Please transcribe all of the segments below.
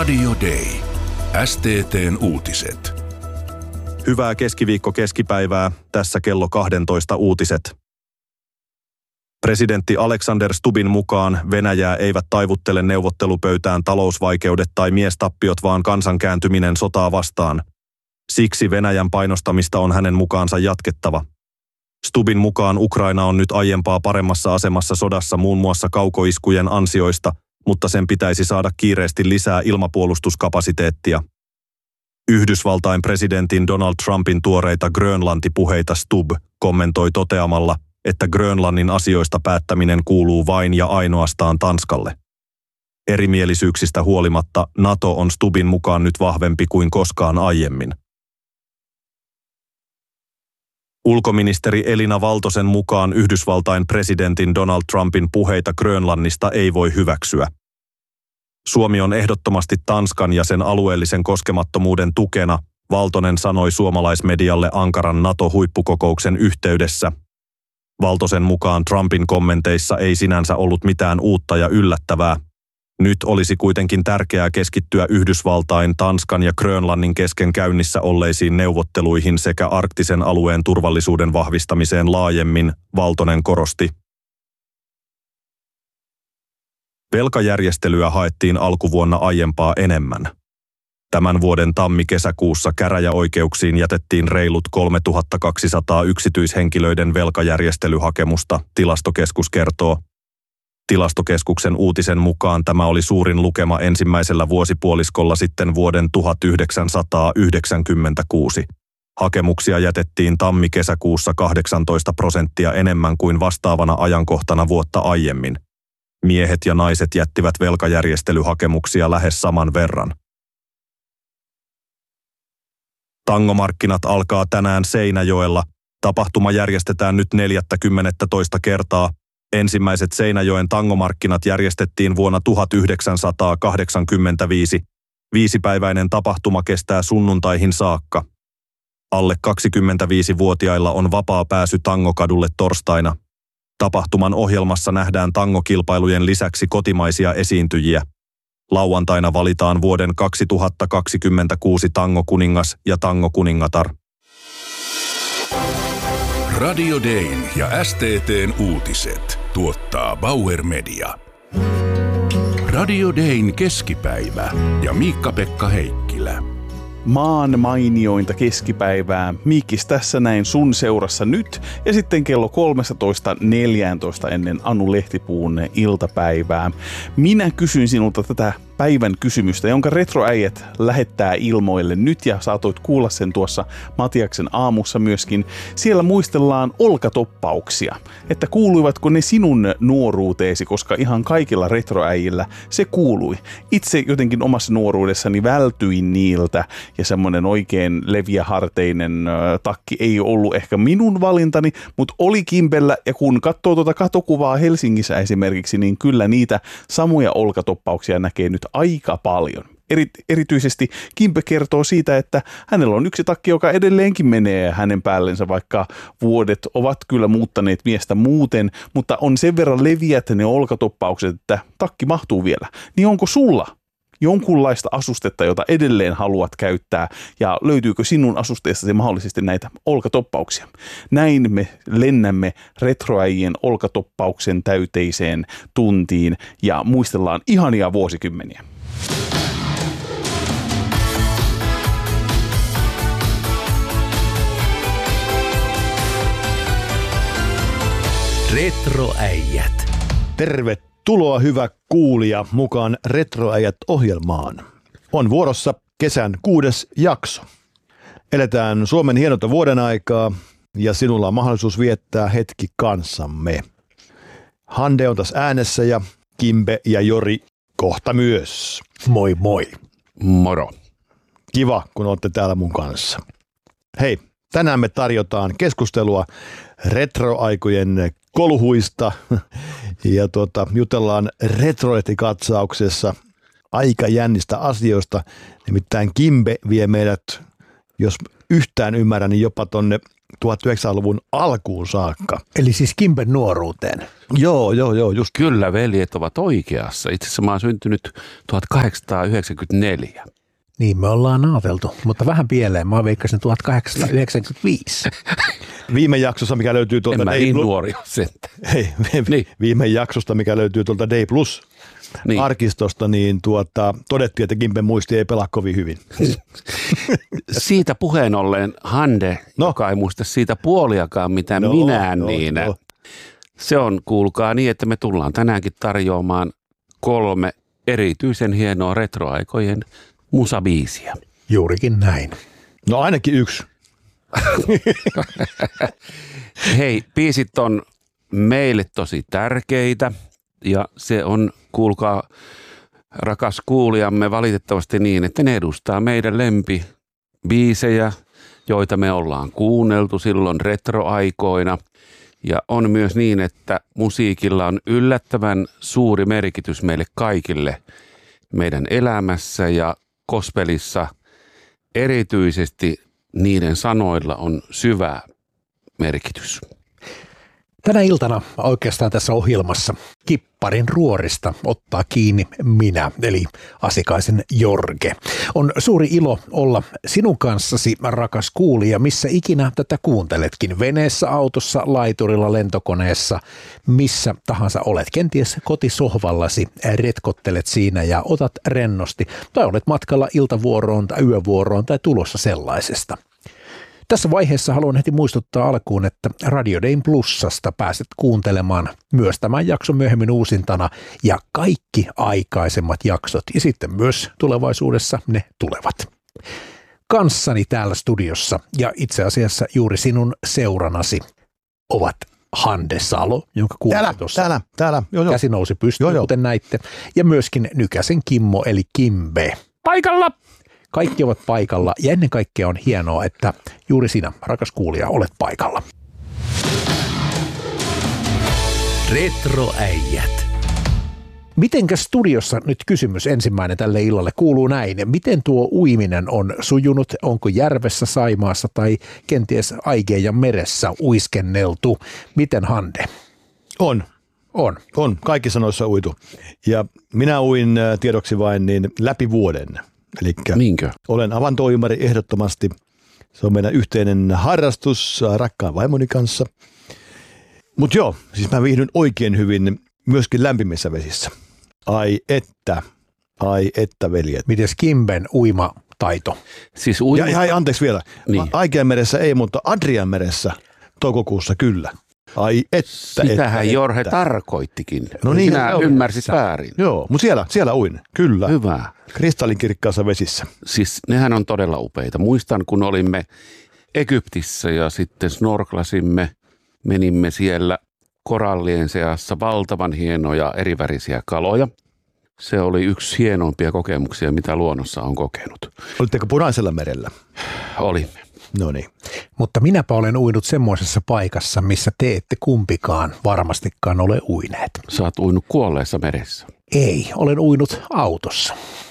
Radio Day. STT:n uutiset. Hyvää keskiviikko-keskipäivää. Tässä kello 12 uutiset. Presidentti Alexander Stubbin mukaan Venäjää eivät taivuttele neuvottelupöytään talousvaikeudet tai miestappiot, vaan kansan kääntyminen sotaa vastaan. Siksi Venäjän painostamista on hänen mukaansa jatkettava. Stubbin mukaan Ukraina on nyt aiempaa paremmassa asemassa sodassa muun muassa kaukoiskujen ansioista, mutta sen pitäisi saada kiireesti lisää ilmapuolustuskapasiteettia. Yhdysvaltain presidentin Donald Trumpin tuoreita Grönlanti-puheita Stubb kommentoi toteamalla, että Grönlannin asioista päättäminen kuuluu vain ja ainoastaan Tanskalle. Erimielisyyksistä huolimatta NATO on Stubbin mukaan nyt vahvempi kuin koskaan aiemmin. Ulkoministeri Elina Valtosen mukaan Yhdysvaltain presidentin Donald Trumpin puheita Grönlannista ei voi hyväksyä. Suomi on ehdottomasti Tanskan ja sen alueellisen koskemattomuuden tukena, Valtonen sanoi suomalaismedialle Ankaran NATO-huippukokouksen yhteydessä. Valtosen mukaan Trumpin kommenteissa ei sinänsä ollut mitään uutta ja yllättävää. Nyt olisi kuitenkin tärkeää keskittyä Yhdysvaltain, Tanskan ja Grönlannin kesken käynnissä olleisiin neuvotteluihin sekä arktisen alueen turvallisuuden vahvistamiseen laajemmin, Valtonen korosti. Velkajärjestelyä haettiin alkuvuonna aiempaa enemmän. Tämän vuoden tammi-kesäkuussa käräjäoikeuksiin jätettiin reilut 3200 yksityishenkilöiden velkajärjestelyhakemusta, Tilastokeskus kertoo. Tilastokeskuksen uutisen mukaan tämä oli suurin lukema ensimmäisellä vuosipuoliskolla sitten vuoden 1996. Hakemuksia jätettiin tammi-kesäkuussa 18% enemmän kuin vastaavana ajankohtana vuotta aiemmin. Miehet ja naiset jättivät velkajärjestelyhakemuksia lähes saman verran. Tangomarkkinat alkaa tänään Seinäjoella. Tapahtuma järjestetään nyt 40. kertaa. Ensimmäiset Seinäjoen tangomarkkinat järjestettiin vuonna 1985. 5-päiväinen tapahtuma kestää sunnuntaihin saakka. Alle 25-vuotiailla on vapaa pääsy Tangokadulle torstaina. Tapahtuman ohjelmassa nähdään tangokilpailujen lisäksi kotimaisia esiintyjiä. Lauantaina valitaan vuoden 2026 tangokuningas ja tangokuningatar. Radio Dayn ja STT:n uutiset tuottaa Bauer Media. Radio Dayn keskipäivä ja Miikka-Pekka Heikkilä. Maan mainiointa keskipäivää. Miikis tässä näin sun seurassa nyt ja sitten kello 13.14 ennen Anu Lehtipuun iltapäivää. Minä kysyin sinulta tätä päivän kysymystä, jonka retroäijät lähettää ilmoille nyt ja saatoit kuulla sen tuossa Matiaksen aamussa myöskin. Siellä muistellaan olkatoppauksia, että kuuluivatko ne sinun nuoruuteesi, koska ihan kaikilla retroäijillä se kuului. Itse jotenkin omassa nuoruudessani vältyin niiltä ja semmoinen oikein leviäharteinen takki ei ollut ehkä minun valintani, mutta oli Kimpellä ja kun katsoo tuota katokuvaa Helsingissä esimerkiksi, niin kyllä niitä samoja olkatoppauksia näkee nyt aika paljon. Erityisesti Kimpe kertoo siitä, että hänellä on yksi takki, joka edelleenkin menee hänen päällensä, vaikka vuodet ovat kyllä muuttaneet miestä muuten, mutta on sen verran leviät ne olkatoppaukset, että takki mahtuu vielä. Niin onko sulla jonkunlaista asustetta, jota edelleen haluat käyttää, ja löytyykö sinun asusteestasi mahdollisesti näitä olkatoppauksia? Näin me lennämme retroäijien olkatoppauksen täyteiseen tuntiin ja muistellaan ihania vuosikymmeniä. Retroäijät. Tervetuloa hyvä kuulija mukaan Retroäijät-ohjelmaan. On vuorossa kesän 6. jakso. Eletään Suomen hienota vuoden aikaa ja sinulla on mahdollisuus viettää hetki kanssamme. Hande on tässä äänessä ja Kimpe ja Jori kohta myös. Moi moi. Moro. Kiva, kun olette täällä mun kanssa. Hei, tänään me tarjotaan keskustelua retroaikojen kolhuista ja jutellaan retrolehtikatsauksessa aika jännistä asioista. Nimittäin Kimpe vie meidät, jos yhtään ymmärrän, niin jopa tonne 1900-luvun alkuun saakka. Eli siis Kimben nuoruuteen. Joo, just. Kyllä veljet ovat oikeassa. Itse asiassa mä oon syntynyt 1894. Niin me ollaan ajateltu, mutta vähän pieleen. Mä veikkasin 1895. Viime jaksossa, mikä löytyy tuolta En mä niin nuori sen. Niin. Viime jaksosta, mikä löytyy tuolta Day Plus arkistosta, niin todettiin, että Kimben muisti ei pelaa kovin hyvin. Siitä puheen ollen Hande, joka ei muista siitä puoliakaan mitä minä, niin se on, kuulkaa niin, että me tullaan tänäänkin tarjoamaan 3 erityisen hienoa retroaikojen musabiisiä. Juurikin näin. No ainakin 1. Hei, biisit on meille tosi tärkeitä ja se on, kuulkaa rakas kuulijamme, valitettavasti niin, että ne edustaa meidän lempibiisejä, joita me ollaan kuunneltu silloin retroaikoina. Ja on myös niin, että musiikilla on yllättävän suuri merkitys meille kaikille meidän elämässä ja gospelissa erityisesti niiden sanoilla on syvä merkitys. Tänä iltana oikeastaan tässä ohjelmassa kipparin ruorista ottaa kiinni minä, eli Asikaisen Jorge. On suuri ilo olla sinun kanssasi, rakas kuulija, missä ikinä tätä kuunteletkin. Veneessä, autossa, laiturilla, lentokoneessa, missä tahansa olet. Kenties kotisohvallasi retkottelet siinä ja otat rennosti. Tai olet matkalla iltavuoroon tai yövuoroon tai tulossa sellaisesta. Tässä vaiheessa haluan heti muistuttaa alkuun, että Radio Dayn Plusasta pääset kuuntelemaan myös tämän jakson myöhemmin uusintana ja kaikki aikaisemmat jaksot ja sitten myös tulevaisuudessa ne tulevat. Kanssani täällä studiossa ja itse asiassa juuri sinun seuranasi ovat Hande Salo, jonka kuulitte tuossa. Täällä. Joo. Käsi nousi pystyyn, kuten näitte, ja myöskin Nykäsen Kimmo eli Kimbe. Paikalla! Kaikki ovat paikalla ja ennen kaikkea on hienoa, että juuri sinä, rakas kuulija, olet paikalla. Retroäijät. Mitenkä studiossa nyt kysymys ensimmäinen tälle illalle kuuluu näin? Miten tuo uiminen on sujunut? Onko järvessä, Saimaassa tai kenties Aigean meressä uiskenneltu? Miten, Hande? On. Kaikissa noissa uitu. Ja minä uin tiedoksi vain niin läpi vuoden. Elikkä Niinkö? Olen avanto-uimari ehdottomasti. Se on meidän yhteinen harrastus rakkaan vaimoni kanssa. Mutta joo, siis mä viihdyn oikein hyvin myöskin lämpimissä vesissä. Ai että veljet. Mites Kimben uimataito? Siis anteeksi vielä. Niin. Aigean meressä ei, mutta Adrian meressä toukokuussa kyllä. Sitähän Jorge tarkoittikin. No niin, sinä ymmärsit väärin. Joo, mutta siellä uin, kyllä. Hyvä. Kristallinkirkkaassa vesissä. Siis nehän on todella upeita. Muistan, kun olimme Egyptissä ja sitten snorklasimme, menimme siellä korallien seassa valtavan hienoja erivärisiä kaloja. Se oli yksi hienoimpia kokemuksia, mitä luonnossa on kokenut. Olitteko Punaisella merellä? Olimme. No niin. Mutta minäpä olen uinut semmoisessa paikassa, missä te ette kumpikaan varmastikaan ole uineet. Sä oot uinut kuolleessa meressä. Ei, olen uinut autossa.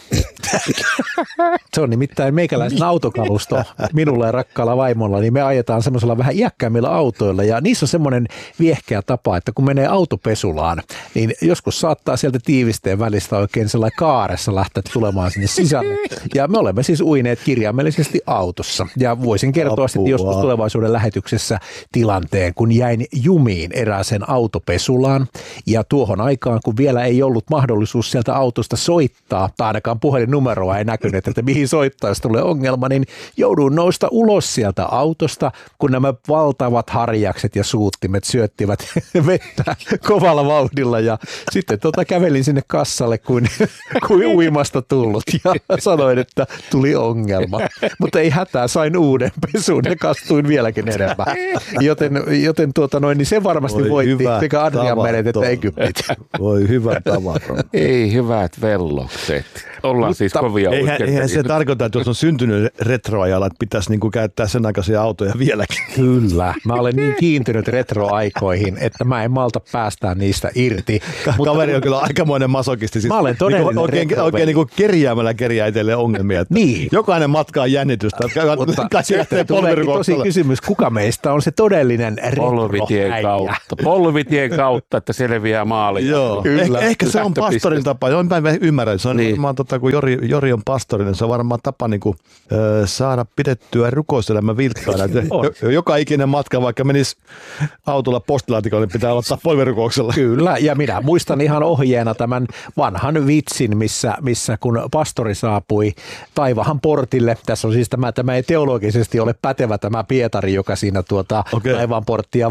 Se on nimittäin meikäläisen autokalusto minulla ja rakkaalla vaimolla, niin me ajetaan semmoisella vähän iäkkäämmillä autoilla ja niissä on semmoinen viehkeä tapa, että kun menee autopesulaan, niin joskus saattaa sieltä tiivisteen välistä oikein sellainen kaaressa lähteä tulemaan sinne sisälle. Ja me olemme siis uineet kirjaimellisesti autossa ja voisin kertoa sitten joskus tulevaisuuden lähetyksessä tilanteen, kun jäin jumiin erääseen autopesulaan ja tuohon aikaan, kun vielä ei ollut mahdollisuus sieltä autosta soittaa, tai ainakaan puhelinnumeroa ei näkynyt, että mihin soittaa, jos tulee ongelma, niin joudun nousta ulos sieltä autosta, kun nämä valtavat harjakset ja suuttimet syöttivät vettä kovalla vauhdilla ja sitten kävelin sinne kassalle kuin uimasta tullut ja sanoin, että tuli ongelma. Mutta ei hätää, sain uuden pesun ja kastuin vieläkin enemmän. Joten niin se varmasti voitti sekä Adrian meret että Egyptit. Voi hyvä tavara. Ei hyvät vellokset. Ollaan siis kovia Eihän se tarkoita, että jos on syntynyt retroajalla, että pitäisi niin kuin käyttää sen aikaisia autoja vieläkin. Kyllä. Mä olen niin kiintynyt retroaikoihin, että mä en malta päästää niistä irti. Kaveri on kyllä aikamoinen masokisti. Siis mä olen todellinen oikein niin kuin kerjäämällä kerjää itselleen ongelmia. Niin. Jokainen matka on jännitystä. Mutta tuleekin tosi kysymys, kuka meistä on se todellinen retroäijä? Polvitien kautta, että selviää maaliin. Joo. Ehkä se on pastorin tapa. Mä ymmärrän. Se on niin. Kun Jori on pastori, niin se on varmaan tapa niin kuin, saada pidettyä rukouselämä vilkkaana. Joka ikinen matka, vaikka menisi autolla postilaatikolle, niin pitää aloittaa polvirukouksella. Kyllä, ja minä muistan ihan ohjeena tämän vanhan vitsin, missä kun pastori saapui taivahan portille. Tässä on siis tämä ei teologisesti ole pätevä tämä Pietari, joka siinä taivaan porttia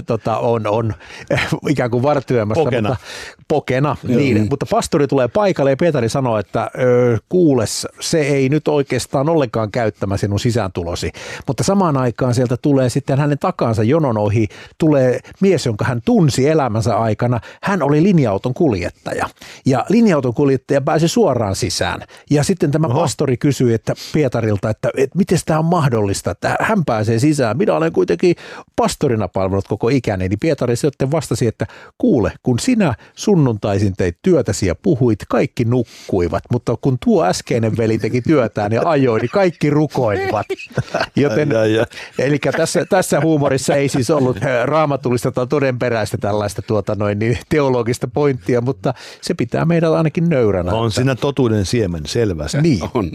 on ikään kuin vartyömässä. Pokena. Niin, mutta pastori tulee paikalle ja Pietari sanoo, että kuules, se ei nyt oikeastaan ollenkaan käyttämä sinun sisääntulosi. Mutta samaan aikaan sieltä tulee sitten hänen takaansa jonon ohi, tulee mies, jonka hän tunsi elämänsä aikana. Hän oli linja-auton kuljettaja. Ja linja-auton kuljettaja pääsi suoraan sisään. Ja sitten tämä pastori kysyi Pietarilta, että miten tämä on mahdollista, että hän pääsee sisään. Minä olen kuitenkin pastorina palvellut koko ikäni. Niin Pietari sitten vastasi, että kuule, kun sinä sunnuntaisin teit työtäsi ja puhuit, kaikki nukkuivat. Mutta kun tuo äskeinen veli teki työtään ja ajoi, niin kaikki rukoilivat. Joten, eli tässä huumorissa ei siis ollut raamatullista tai todenperäistä tällaista teologista pointtia, mutta se pitää meidät ainakin nöyränä. On siinä totuuden siemen selvästi. Niin. On.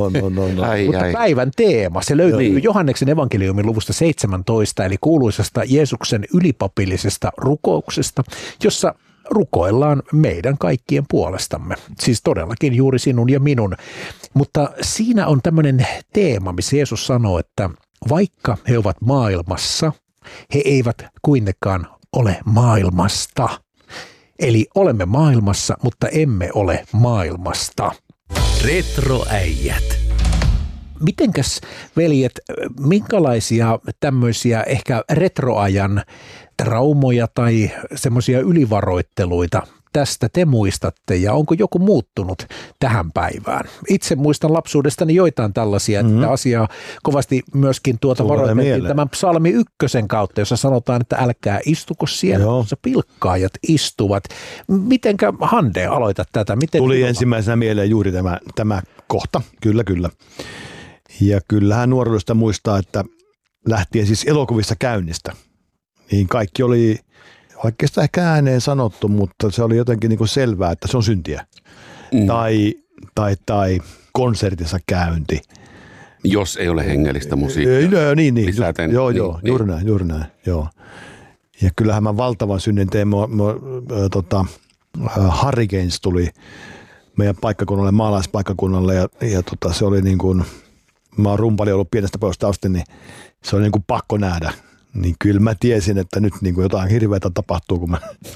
Mutta päivän teema, se löytyy Johanneksen evankeliumin luvusta 17, eli kuuluisasta Jeesuksen ylipapillisesta rukouksesta, jossa rukoillaan meidän kaikkien puolestamme. Siis todellakin juuri sinun ja minun. Mutta siinä on tämmöinen teema, missä Jeesus sanoo, että vaikka he ovat maailmassa, he eivät kuitenkaan ole maailmasta. Eli olemme maailmassa, mutta emme ole maailmasta. Retroäijät. Mitenkäs, veljet, minkälaisia tämmöisiä ehkä retroajan traumoja tai semmoisia ylivaroitteluita tästä te muistatte ja onko joku muuttunut tähän päivään? Itse muistan lapsuudestani joitain tällaisia, että asiaa kovasti myöskin varoitettiin tämän psalmi 1 kautta, jossa sanotaan, että älkää istuko siellä, jossa pilkkaajat istuvat. Mitenkä Hande aloita tätä? Tuli ensimmäisenä mieleen juuri tämä kohta, kyllä. Ja kyllähän nuoruudesta muistaa, että lähtien siis elokuvissa käynnistä, niin kaikki oli oikeastaan ehkä ääneen sanottu, mutta se oli jotenkin niin kuin selvää, että se on syntiä. Tai konsertissa käynti. Jos ei ole hengellistä musiikkia. Niin. Juuri näin. Joo. Ja kyllähän mä valtavan synnin tein. Hurricanes tuli meidän paikkakunnalle, maalaispaikkakunnalle ja se oli niin kuin, mä oon rumpali ollut pienestä pojasta asti, niin se oli niin kuin pakko nähdä. Niin kyllä mä tiesin, että nyt niin kuin jotain hirveätä tapahtuu, kun mä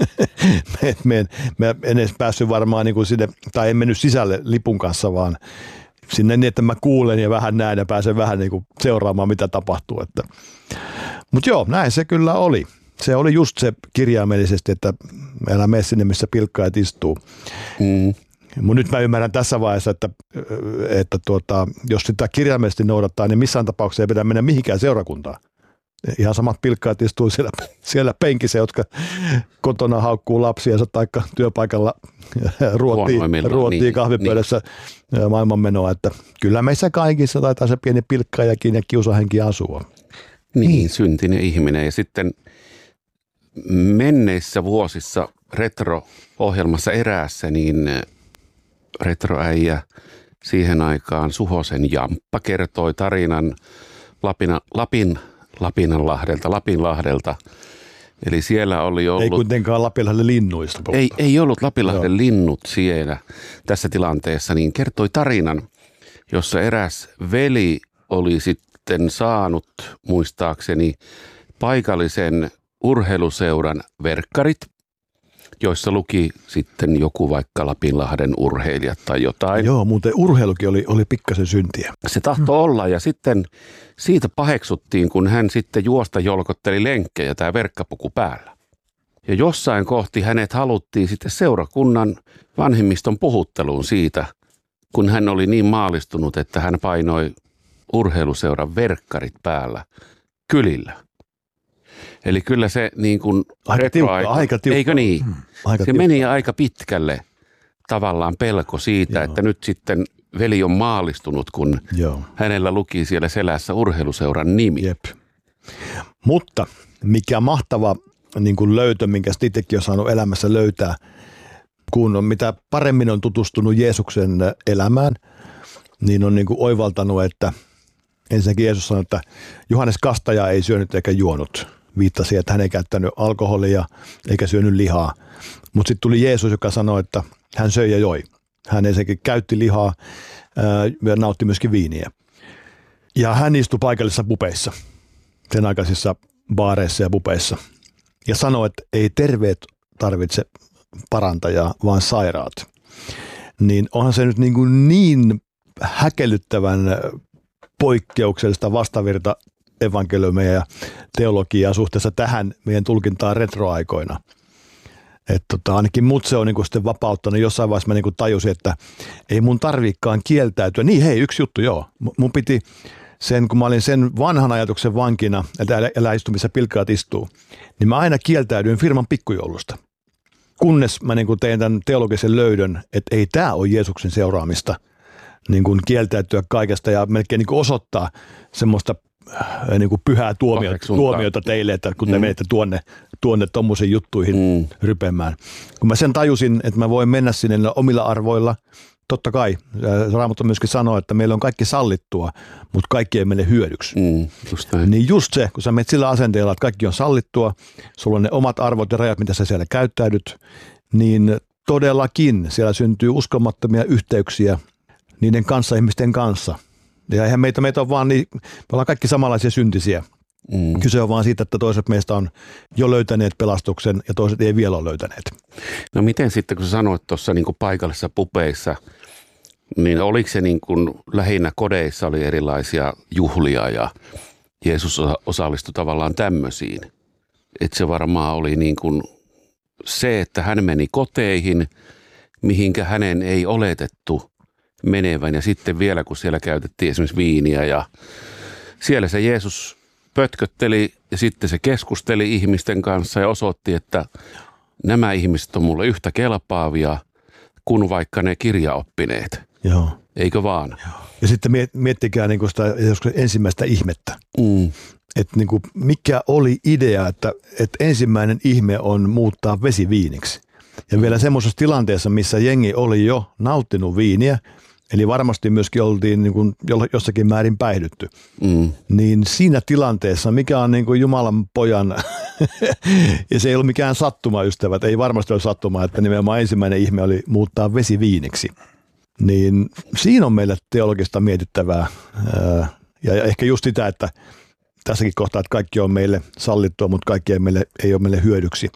en edes päässyt varmaan niin kuin sinne, tai en mennyt sisälle lipun kanssa, vaan sinne niin, että mä kuulen ja vähän näen ja pääsen vähän niin kuin seuraamaan, mitä tapahtuu. Mutta joo, näin se kyllä oli. Se oli just se kirjaimellisesti, että älä mene sinne, missä pilkkaajat istuu. Mutta nyt mä ymmärrän tässä vaiheessa, että jos sitä kirjaimellisesti noudattaa, niin missään tapauksessa ei pidä mennä mihinkään seurakuntaan. Ihan samat pilkkaat istuu siellä penkissä, jotka kotona haukkuu lapsiansa tai työpaikalla ruotii kahvipöydässä maailmanmenoa. Että kyllä meissä kaikissa taitaa se pieni pilkkaajakin ja kiusahenki asua. Niin, syntinen ihminen. Ja sitten menneissä vuosissa retro-ohjelmassa eräässä, niin retroäijä siihen aikaan Suhosen Jamppa kertoi tarinan Lapinlahdelta. Eli siellä oli ollut... Ei kuitenkaan Lapinlahden linnuista. Ei ollut Lapinlahden linnut siellä tässä tilanteessa, niin kertoi tarinan, jossa eräs veli oli sitten saanut muistaakseni paikallisen urheiluseuran verkkarit, joissa luki sitten joku vaikka Lapinlahden urheilijat tai jotain. Joo, muuten urheilukin oli pikkasen syntiä. Se tahtoi olla ja sitten siitä paheksuttiin, kun hän sitten juosta jolkotteli lenkkejä tämä verkkapuku päällä. Ja jossain kohti hänet haluttiin sitten seurakunnan vanhimmiston puhutteluun siitä, kun hän oli niin maalistunut, että hän painoi urheiluseuran verkkarit päällä kylillä. Eli kyllä se niin kuin Aika tiukka. Eikö niin? Aika se tiukka. meni aika pitkälle tavallaan pelko siitä, että nyt sitten veli on maalistunut, kun hänellä luki siellä selässä urheiluseuran nimi. Jep. Mutta mikä mahtava niin kuin löytö, minkä itsekin on saanut elämässä löytää, kun on mitä paremmin on tutustunut Jeesuksen elämään, niin on niin kuin oivaltanut, että ensinnäkin Jeesus sanoi, että Johannes Kastaja ei syönyt eikä juonut. Viittasi, että hän ei käyttänyt alkoholia eikä syönyt lihaa. Mutta sitten tuli Jeesus, joka sanoi, että hän söi ja joi. Hän ensinnäkin käytti lihaa ja nautti myöskin viiniä. Ja hän istui paikallisissa pubeissa, sen aikaisissa baareissa ja pubeissa. Ja sanoi, että ei terveet tarvitse parantajaa, vaan sairaat. Niin onhan se nyt niin häkellyttävän poikkeuksellista vastavirta evankeliumia ja teologiaa suhteessa tähän meidän tulkintaan retroaikoina. Että ainakin mut se on niin sitten vapauttanut. Jossain vaiheessa mä niin tajusin, että ei mun tarviikaan kieltäytyä. Niin hei, yksi juttu joo. Mun piti sen, kun mä olin sen vanhan ajatuksen vankina, että älä istu missä pilkkaat istuu, niin mä aina kieltäydyin firman pikkujoulusta. Kunnes mä niin tein tämän teologisen löydön, että ei tämä ole Jeesuksen seuraamista niin kuin kieltäytyä kaikesta ja melkein niin kuin osoittaa semmoista niin kuin pyhää tuomiota teille, että kun te menette tuonne tommosiin juttuihin rypemään. Kun mä sen tajusin, että mä voin mennä sinne omilla arvoilla, totta kai, Raamattu myöskin sanoo, että meillä on kaikki sallittua, mutta kaikki ei meille hyödyksi. Niin just se, kun sä menet sillä asenteella, että kaikki on sallittua, sulla on ne omat arvot ja rajat, mitä sä siellä käyttäydyt, niin todellakin siellä syntyy uskomattomia yhteyksiä niiden kanssa, ihmisten kanssa. Ja eihän meitä on vaan niin, me ollaan kaikki samanlaisia syntisiä. Kyse on vaan siitä, että toiset meistä on jo löytäneet pelastuksen ja toiset ei vielä ole löytäneet. No miten sitten, kun sä sanoit tuossa niin kuin paikallisissa pubeissa, niin oliko se niin kuin lähinnä kodeissa oli erilaisia juhlia ja Jeesus osallistui tavallaan tämmöisiin? Että se varmaan oli niin kuin se, että hän meni koteihin, mihinkä hänen ei oletettu menevän ja sitten vielä kun siellä käytettiin esimerkiksi viiniä ja siellä se Jeesus pötkötteli ja sitten se keskusteli ihmisten kanssa ja osoitti, että nämä ihmiset on mulle yhtä kelpaavia kuin vaikka ne kirjaoppineet. Joo. Eikö vaan? Joo. Ja sitten miettikää niin sitä ensimmäistä ihmettä. Että niin mikä oli idea, että ensimmäinen ihme on muuttaa vesi viiniksi. Ja vielä semmoisessa tilanteessa, missä jengi oli jo nauttinut viiniä, eli varmasti myöskin oltiin niin kuin jossakin määrin päihdytty. Niin siinä tilanteessa, mikä on niin kuin Jumalan pojan, ja se ei ollut mikään sattuma, ystävät, ei varmasti ole sattuma, että nimenomaan ensimmäinen ihme oli muuttaa vesi viiniksi. Niin siinä on meille teologista mietittävää. Ja ehkä just sitä, että tässäkin kohtaa, että kaikki on meille sallittua, mutta kaikki ei ole meille hyödyksi.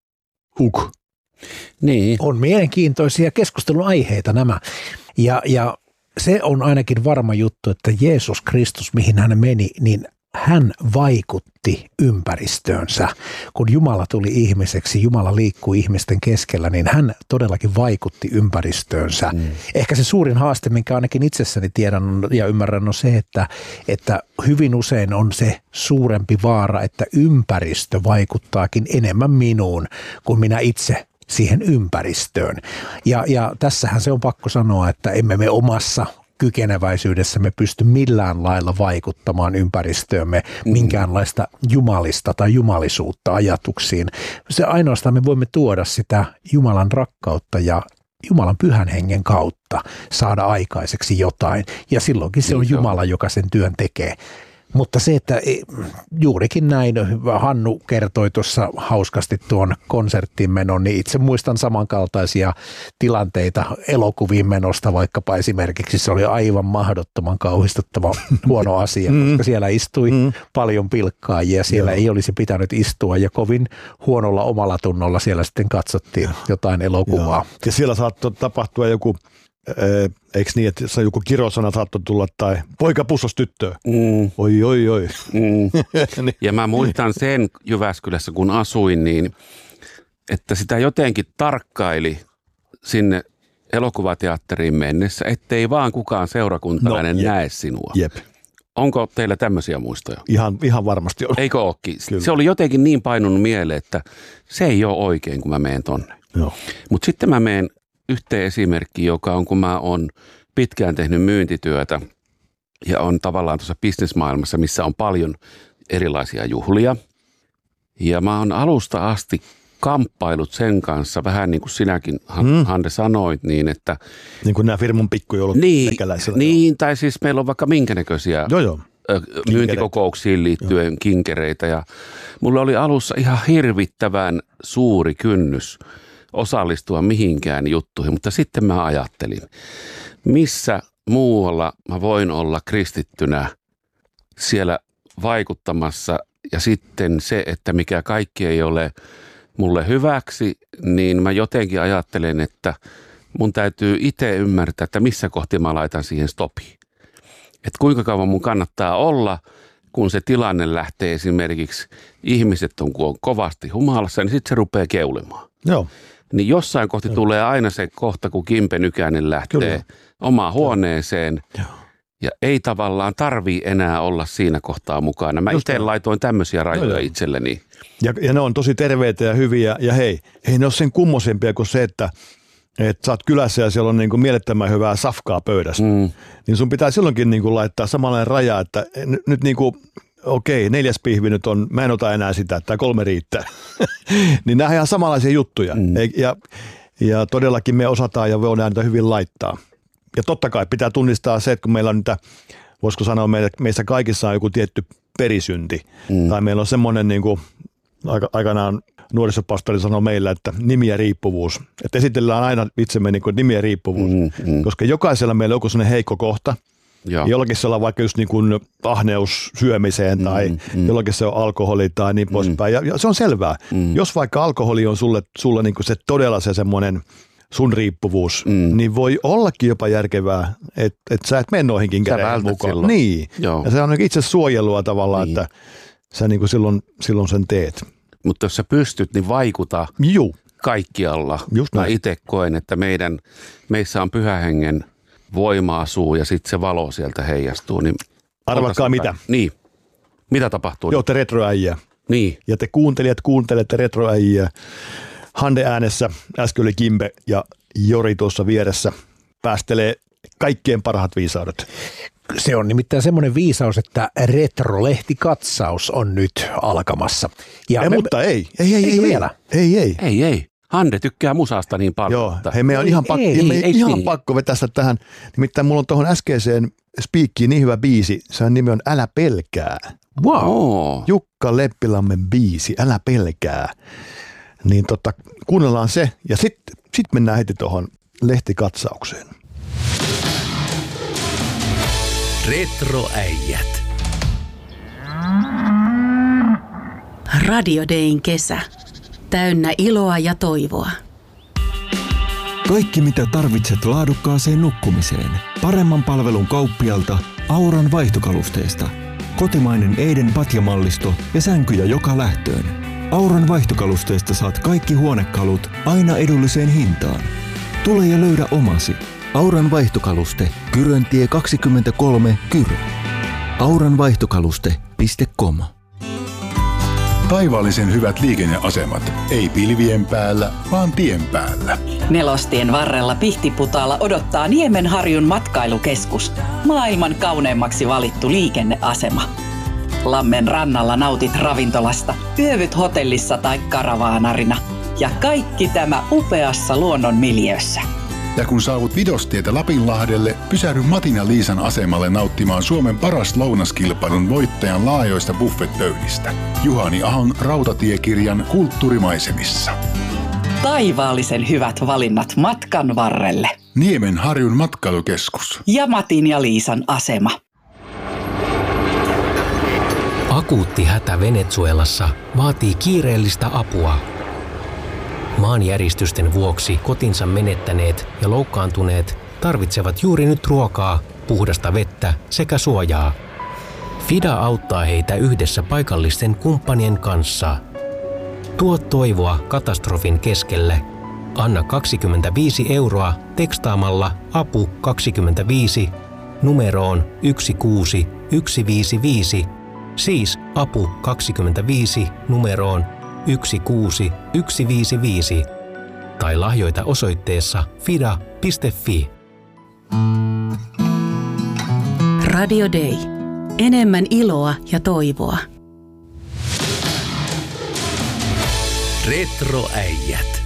Niin. On mielenkiintoisia keskustelun aiheita nämä. Ja se on ainakin varma juttu, että Jeesus Kristus, mihin hän meni, niin hän vaikutti ympäristöönsä. Kun Jumala tuli ihmiseksi, Jumala liikkui ihmisten keskellä, niin hän todellakin vaikutti ympäristöönsä. Ehkä se suurin haaste, minkä ainakin itsessäni tiedän ja ymmärrän, on se, että hyvin usein on se suurempi vaara, että ympäristö vaikuttaakin enemmän minuun kuin minä itse siihen ympäristöön. Ja tässähän se on pakko sanoa, että emme me omassa kykeneväisyydessämme pysty millään lailla vaikuttamaan ympäristöömme minkäänlaista jumalista tai jumalisuutta ajatuksiin. Se ainoastaan me voimme tuoda sitä Jumalan rakkautta ja Jumalan pyhän hengen kautta saada aikaiseksi jotain. Ja silloinkin se on Jumala, joka sen työn tekee. Mutta se, että juurikin näin, Hannu kertoi tuossa hauskasti tuon konserttiin menon, niin itse muistan samankaltaisia tilanteita elokuviin menosta, vaikkapa esimerkiksi se oli aivan mahdottoman kauhistuttava huono asia, koska siellä istui paljon pilkkaajia, siellä ei olisi pitänyt istua ja kovin huonolla omalla tunnolla siellä sitten katsottiin jotain elokuvaa. Ja siellä saattoi tapahtua joku, eikö niin, että se joku kirosana saattoi tulla tai poika pussos tyttöä. Oi. Ja mä muistan sen Jyväskylässä, kun asuin, niin että sitä jotenkin tarkkaili sinne elokuvateatteriin mennessä, ettei vaan kukaan seurakuntalainen näe sinua. Jep. Onko teillä tämmöisiä muistoja? Ihan varmasti on. Eikö ookin? Kyllä. Se oli jotenkin niin painunut mieleen, että se ei ole oikein, kun mä menen tonne. Mutta sitten mä menen yhteen esimerkkiin, joka on, kun mä oon pitkään tehnyt myyntityötä ja on tavallaan tuossa bisnesmaailmassa, missä on paljon erilaisia juhlia. Ja mä oon alusta asti kamppailut sen kanssa, vähän niin kuin sinäkin, Hande, sanoit, niin että... Niin kuin nämä firman pikkujoulut nekäläisellä. Niin, tai siis meillä on vaikka minkä näköisiä Joo. myyntikokouksiin liittyen kinkereitä. Ja mulla oli alussa ihan hirvittävän suuri kynnys osallistua mihinkään juttuihin, mutta sitten mä ajattelin, missä muualla mä voin olla kristittynä siellä vaikuttamassa, ja sitten se, että mikä kaikki ei ole mulle hyväksi, niin mä jotenkin ajattelen, että mun täytyy itse ymmärtää, että missä kohti mä laitan siihen stopiin. Että kuinka kauan mun kannattaa olla, kun se tilanne lähtee esimerkiksi, ihmiset on kovasti humalassa, niin sitten se rupeaa keulemaan. Joo. Niin jossain kohti tulee aina se kohta, kun Kimpe Nykänen lähtee omaan huoneeseen. Joo. Ja ei tavallaan tarvii enää olla siinä kohtaa mukana. Mä itse laitoin tämmöisiä rajoja itselleni. Ja ne on tosi terveitä ja hyviä. Ja hei, ei ne ole sen kummosempia kuin se, että sä oot kylässä ja siellä on niin kuin mielettömän hyvää safkaa pöydässä. Niin sun pitää silloinkin niin kuin laittaa samanlainen raja, että nyt niin kuin, okei, 4. pihvi nyt on, mä en ota enää sitä, että 3 riittää. Niin nämä on ihan samanlaisia juttuja. Ja todellakin me osataan ja voidaan niitä hyvin laittaa. Ja totta kai pitää tunnistaa se, että kun meillä on niitä, voisiko sanoa, meissä kaikissa on joku tietty perisynti. Tai meillä on semmoinen, niin kuin aikanaan nuorisopastori sanoi meillä, että nimi ja riippuvuus. Että esitellään aina itsemme niin kuin nimi ja riippuvuus. Koska jokaisella meillä on joku sellainen heikko kohta. Jollakin se on vaikka just niin kuin ahneus syömiseen tai jollakin se on alkoholi tai niin poispäin. Ja se on selvää. Jos vaikka alkoholi on sulle niin kuin se todella se semmoinen sun riippuvuus, niin voi ollakin jopa järkevää, että sä et mene noihinkin käden mukaan. Silloin. Niin. Joo. Ja se on itse suojelua tavallaan, että sä niin kuin silloin sen teet. Mutta jos sä pystyt, niin vaikuta kaikkialla. Just mä näin. itse koen, että meissä on Pyhän Hengen voima asuu ja sitten se valo sieltä heijastuu. Niin arvatkaa mitä. Niin. Mitä tapahtuu? Joo, te retroäijä. Niin. Ja te kuuntelijat kuuntelette retroäijä. Hande äänessä, äsken oli Kimpe ja Jori tuossa vieressä päästelee kaikkien parhaat viisaudet. Se on nimittäin semmoinen viisaus, että retrolehtikatsaus on nyt alkamassa. Mutta ei vielä. Ei. Hande tykkää musasta niin paljon. Joo, hei, me on ihan pakko vetää sitä tähän. Nimittäin mulla on tuohon äskeiseen spiikkiin niin hyvä biisi. Sen nimi on Älä pelkää. Wow. Jukka Leppilammen biisi, Älä pelkää. Niin kuunnellaan se ja sit mennään heti tuohon lehtikatsaukseen. Retroäijät. Radio Dayn kesä. Täynnä iloa ja toivoa. Kaikki mitä tarvitset laadukkaaseen nukkumiseen. Paremman palvelun kauppialta Auran vaihtokalusteista. Kotimainen Eiden patjamallisto ja sänkyjä joka lähtöön. Auran vaihtokalusteista saat kaikki huonekalut aina edulliseen hintaan. Tule ja löydä omasi. Auran vaihtokaluste, Kyröntie 23, Kyrö. auranvaihtokaluste.com. Taivaallisen hyvät liikenneasemat. Ei pilvien päällä, vaan tien päällä. Nelostien varrella Pihtiputaalla odottaa Niemenharjun matkailukeskus. Maailman kauneimmaksi valittu liikenneasema. Lammen rannalla nautit ravintolasta, yövyt hotellissa tai karavaanarina. Ja kaikki tämä upeassa luonnon miljöössä. Ja kun saavut Vidostietä Lapinlahdelle, pysähdy Matin ja Liisan asemalle nauttimaan Suomen paras lounaskilpailun voittajan laajoista buffetpöydistä. Juhani Ahon rautatiekirjan kulttuurimaisemissa. Taivaallisen hyvät valinnat matkan varrelle. Niemenharjun matkailukeskus. Ja Matin ja Liisan asema. Akuutti hätä Venezuelassa vaatii kiireellistä apua. Maanjäristysten vuoksi kotinsa menettäneet ja loukkaantuneet tarvitsevat juuri nyt ruokaa, puhdasta vettä sekä suojaa. FIDA auttaa heitä yhdessä paikallisten kumppanien kanssa. Tuo toivoa katastrofin keskelle. Anna 25 € tekstaamalla APU 25 numeroon 16155, siis APU 25 numeroon 16155, tai lahjoita osoitteessa fida.fi. Radio Day. Enemmän iloa ja toivoa. Retroäijät.